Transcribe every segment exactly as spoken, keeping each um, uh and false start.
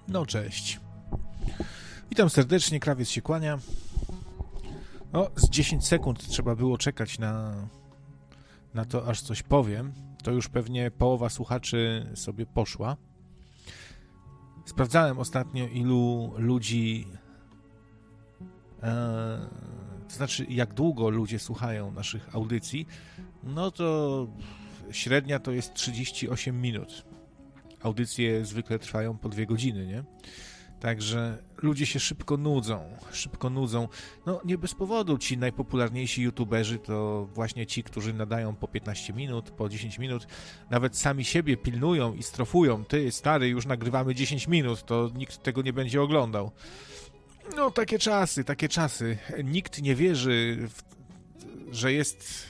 No cześć. Witam serdecznie, krawiec się kłania. No, z dziesięć sekund trzeba było czekać na, na to, aż coś powiem. To już pewnie połowa słuchaczy sobie poszła. Sprawdzałem ostatnio, ilu ludzi, e, to znaczy jak długo ludzie słuchają naszych audycji. No to średnia to jest trzydzieści osiem minut. Audycje zwykle trwają po dwie godziny, nie? Także ludzie się szybko nudzą, szybko nudzą. No nie bez powodu ci najpopularniejsi youtuberzy to właśnie ci, którzy nadają po piętnaście minut, po dziesięć minut. Nawet sami siebie pilnują i strofują. Ty, stary, już nagrywamy dziesięć minut, to nikt tego nie będzie oglądał. No takie czasy, takie czasy. Nikt nie wierzy, w, że jest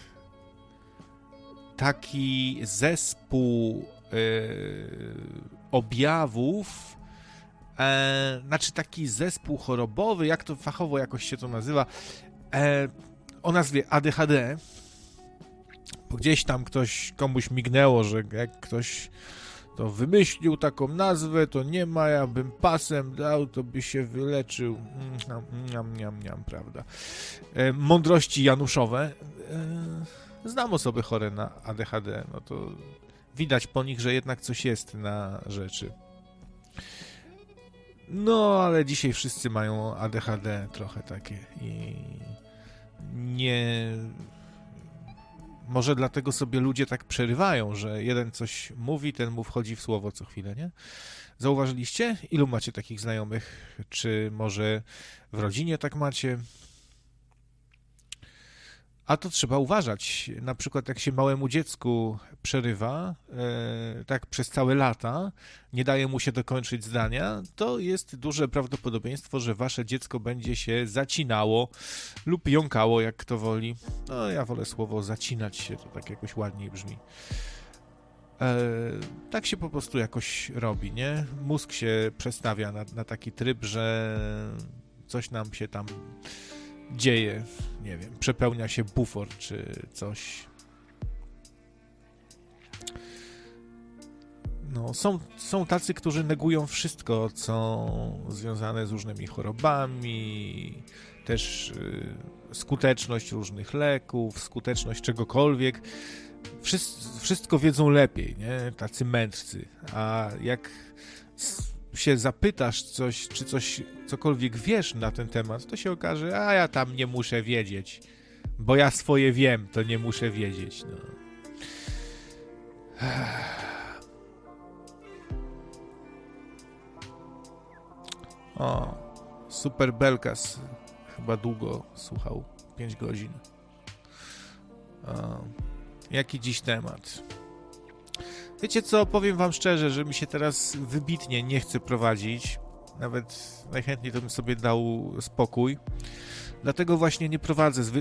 taki zespół yy, objawów, E, znaczy taki zespół chorobowy, jak to fachowo jakoś się to nazywa, e, o nazwie A D H D, bo gdzieś tam ktoś, komuś mignęło, że jak ktoś to wymyślił taką nazwę, to nie ma, ja bym pasem dał, to by się wyleczył. Niam, niam, niam, niam, prawda. E, mądrości januszowe. E, znam osoby chore na A D H D, no to widać po nich, że jednak coś jest na rzeczy. No, ale dzisiaj wszyscy mają A D H D trochę takie i nie... Może dlatego sobie ludzie tak przerywają, że jeden coś mówi, ten mu wchodzi w słowo co chwilę, nie? Zauważyliście? Ilu macie takich znajomych? Czy może w rodzinie tak macie? A to trzeba uważać. Na przykład jak się małemu dziecku przerywa, e, tak przez całe lata, nie daje mu się dokończyć zdania, to jest duże prawdopodobieństwo, że wasze dziecko będzie się zacinało lub jąkało, jak kto woli. No ja wolę słowo zacinać się, to tak jakoś ładniej brzmi. E, tak się po prostu jakoś robi, nie? Mózg się przestawia na, na taki tryb, że coś nam się tam dzieje, nie wiem, przepełnia się bufor czy coś. No, są, są tacy, którzy negują wszystko, co związane z różnymi chorobami, też y, skuteczność różnych leków, skuteczność czegokolwiek. Wszyscy, wszystko wiedzą lepiej, nie? Tacy mędrcy. A jak się zapytasz coś, czy coś, cokolwiek wiesz na ten temat, to się okaże, a ja tam nie muszę wiedzieć, bo ja swoje wiem, to nie muszę wiedzieć. No. O, Super Belkas chyba długo słuchał, pięć godzin. O, jaki dziś temat? Wiecie co, powiem wam szczerze, że mi się teraz wybitnie nie chce prowadzić. Nawet najchętniej to bym sobie dał spokój. Dlatego właśnie nie prowadzę.